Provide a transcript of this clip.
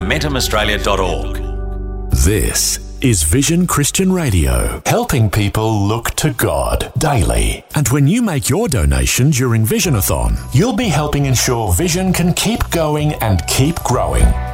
momentumaustralia.org. This is Vision Christian Radio, helping people look to God daily. And when you make your donation during Visionathon, you'll be helping ensure Vision can keep going and keep growing.